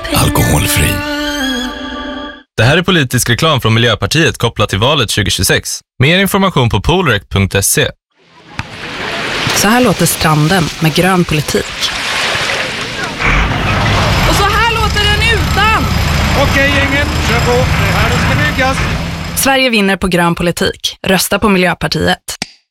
Alkoholfri. Det här är politisk reklam från Miljöpartiet kopplat till valet 2026. Mer information på polrec.se. Så här låter stranden med grön politik. Och så här låter den utan! Okej gänget, kör på. Det här ska byggas. Sverige vinner på grön politik. Rösta på Miljöpartiet.